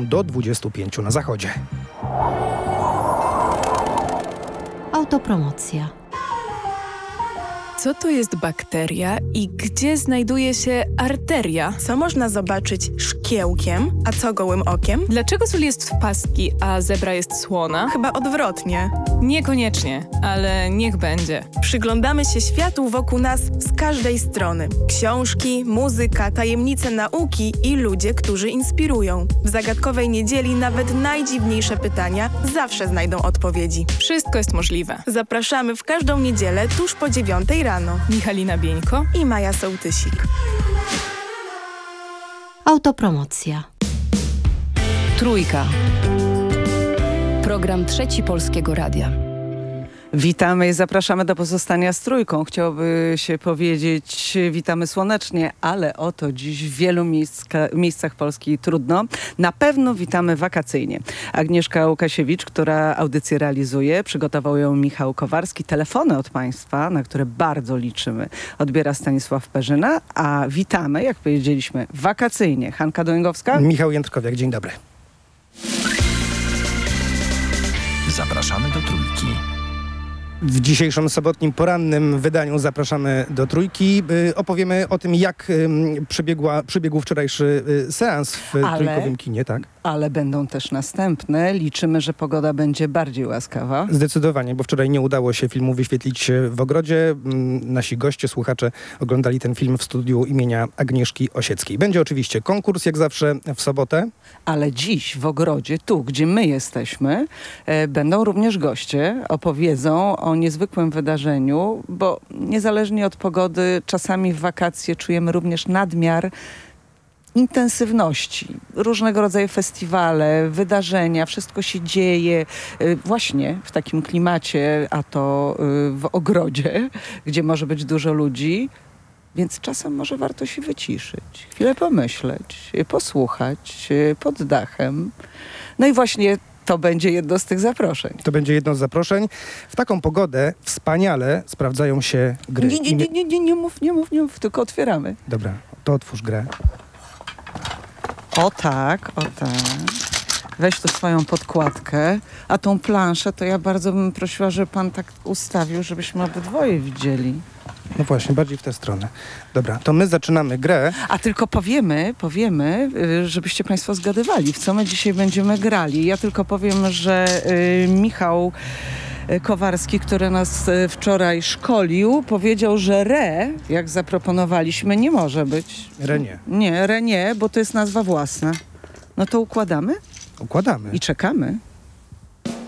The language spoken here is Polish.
do 25 na zachodzie. Autopromocja. Co to jest bakteria i gdzie znajduje się arteria? Co można zobaczyć szkiełkiem, a co gołym okiem? Dlaczego sól jest w pastki, a zebra jest słona? Chyba odwrotnie. Niekoniecznie, ale niech będzie. Przyglądamy się światu wokół nas z każdej strony. Książki, muzyka, tajemnice nauki i ludzie, którzy inspirują. W Zagadkowej Niedzieli nawet najdziwniejsze pytania zawsze znajdą odpowiedzi. Wszystko jest możliwe. Zapraszamy w każdą niedzielę tuż po 9 rano. Michalina Bieńko I Maja Sołtysik. Autopromocja. Trójka. Program Trzeci Polskiego Radia. Witamy i zapraszamy do pozostania z Trójką. Chciałoby się powiedzieć witamy słonecznie, ale oto dziś w wielu miejscach Polski trudno. Na pewno witamy wakacyjnie. Agnieszka Łukasiewicz, która audycję realizuje, przygotował ją Michał Kowarski. Telefony od Państwa, na które bardzo liczymy, odbiera Stanisław Perzyna, a witamy, jak powiedzieliśmy, wakacyjnie. Hanka Dołęgowska. Michał Jędrkowiak, dzień dobry. Zapraszamy do Trójki. W dzisiejszym sobotnim porannym wydaniu zapraszamy do Trójki. Opowiemy o tym, jak przebiegł wczorajszy seans w trójkowym kinie, tak? Ale będą też następne. Liczymy, że pogoda będzie bardziej łaskawa. Zdecydowanie, bo wczoraj nie udało się filmu wyświetlić w Ogrodzie. Nasi goście, słuchacze oglądali ten film w studiu imienia Agnieszki Osieckiej. Będzie oczywiście konkurs, jak zawsze w sobotę. Ale dziś w Ogrodzie, tu gdzie my jesteśmy, będą również goście. Opowiedzą o niezwykłym wydarzeniu, bo niezależnie od pogody, czasami w wakacje czujemy również nadmiar intensywności. Różnego rodzaju festiwale, wydarzenia, wszystko się dzieje właśnie w takim klimacie, a to w Ogrodzie, gdzie może być dużo ludzi. Więc czasem może warto się wyciszyć, chwilę pomyśleć, posłuchać pod dachem. No i właśnie to będzie jedno z tych zaproszeń. To będzie jedno z zaproszeń. W taką pogodę wspaniale sprawdzają się gry. Nie mów, tylko otwieramy. Dobra, to otwórz grę. O tak. Weź tu swoją podkładkę, a tą planszę to ja bardzo bym prosiła, żeby pan tak ustawił, żebyśmy obydwoje widzieli. No właśnie, bardziej w tę stronę. Dobra, to my zaczynamy grę. A tylko powiemy, żebyście państwo zgadywali, w co my dzisiaj będziemy grali. Ja tylko powiem, że Michał Kowarski, który nas wczoraj szkolił, powiedział, że re, jak zaproponowaliśmy, nie może być. Re nie. Nie, re nie, bo to jest nazwa własna. No to układamy Układamy. i czekamy.